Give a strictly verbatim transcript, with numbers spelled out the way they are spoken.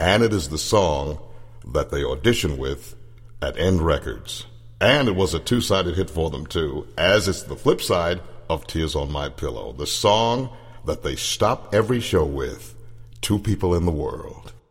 and it is the song that they auditioned with at End Records. And it was a two-sided hit for them, too, as it's the flip side of Tears on My Pillow, the song that they stop every show with, Two People in the World.